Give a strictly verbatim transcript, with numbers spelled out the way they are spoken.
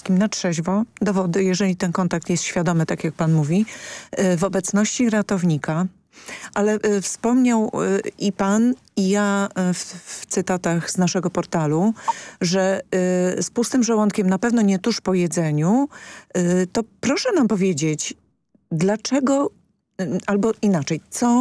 wszystkim na trzeźwo do wody, jeżeli ten kontakt jest świadomy, tak jak pan mówi, w obecności ratownika. Ale y, wspomniał y, i pan, i ja y, w, w cytatach z naszego portalu, że y, z pustym żołądkiem, na pewno nie tuż po jedzeniu, y, to proszę nam powiedzieć, dlaczego, y, albo inaczej, co